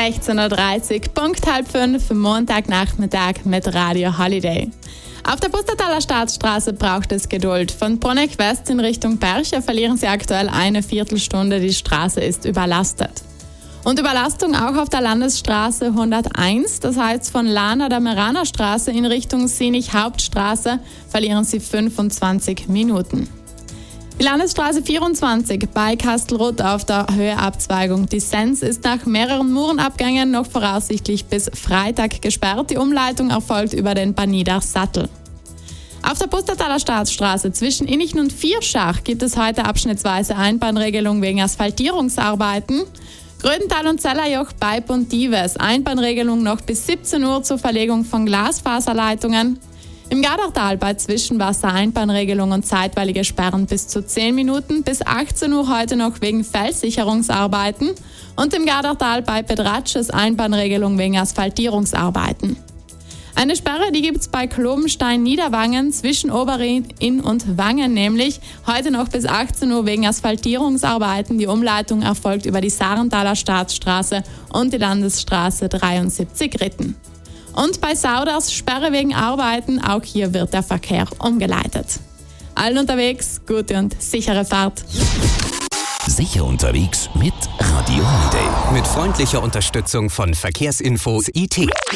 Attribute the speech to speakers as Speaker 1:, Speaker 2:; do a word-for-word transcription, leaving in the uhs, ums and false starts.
Speaker 1: sechzehn Uhr dreißig, Punkt halb fünf, Montagnachmittag mit Radio Holiday. Auf der Pustertaler Staatsstraße braucht es Geduld. Von Bruneck West in Richtung Bercher verlieren Sie aktuell eine Viertelstunde. Die Straße ist überlastet. Und Überlastung auch auf der Landesstraße hunderteins. Das heißt, von Lana der Meraner Straße in Richtung Sinich Hauptstraße verlieren Sie fünfundzwanzig Minuten. Die Landesstraße vierundzwanzig bei Kastelruth auf der Höheabzweigung Dissens ist nach mehreren Murenabgängen noch voraussichtlich bis Freitag gesperrt. Die Umleitung erfolgt über den Banidach Sattel. Auf der Pustertaler Staatsstraße zwischen Innichen und Vierschach gibt es heute abschnittsweise Einbahnregelung wegen Asphaltierungsarbeiten. Grödental und Zellerjoch bei Pontives. Einbahnregelung noch bis siebzehn Uhr zur Verlegung von Glasfaserleitungen. Im Gardachtal bei Zwischenwasser Einbahnregelung und zeitweilige Sperren bis zu zehn Minuten, bis achtzehn Uhr heute noch wegen Felssicherungsarbeiten und im Gardachtal bei Pedratsches Einbahnregelung wegen Asphaltierungsarbeiten. Eine Sperre, die gibt es bei Klobenstein-Niederwangen zwischen Oberinn und Wangen, nämlich heute noch bis achtzehn Uhr wegen Asphaltierungsarbeiten. Die Umleitung erfolgt über die Sarentaler Staatsstraße und die Landesstraße dreiundsiebzig Ritten. Und bei Sauders Sperre wegen Arbeiten, auch hier wird der Verkehr umgeleitet. Allen unterwegs, gute und sichere Fahrt.
Speaker 2: Sicher unterwegs mit Radio Holiday.
Speaker 3: Mit freundlicher Unterstützung von Verkehrsinfo I T.